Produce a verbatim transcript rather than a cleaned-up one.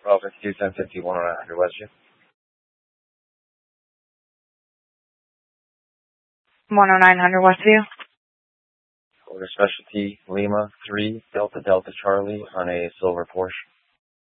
Bravo fifty-two, ten fifty, one oh nine hundred Westview. one oh nine hundred Westview. Order specialty Lima three Delta Delta Charlie on a silver Porsche.